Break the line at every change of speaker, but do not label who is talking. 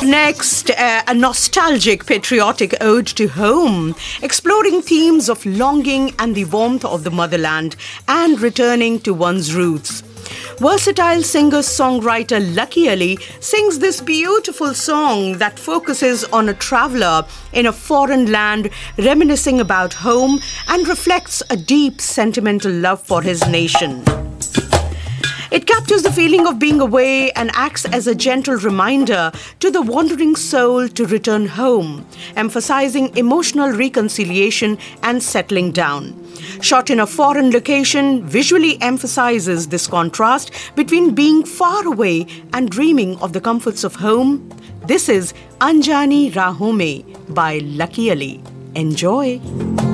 Next, a nostalgic patriotic ode to home, exploring themes of longing and the warmth of the motherland and returning to one's roots. Versatile singer-songwriter Lucky Ali sings this beautiful song that focuses on a traveler in a foreign land reminiscing about home and reflects a deep sentimental love for his nation. It captures the feeling of being away and acts as a gentle reminder to the wandering soul to return home, emphasizing emotional reconciliation and settling down. Shot in a foreign location, visually emphasizes this contrast between being far away and dreaming of the comforts of home. This is Anjani Rahon Mein by Lucky Ali. Enjoy!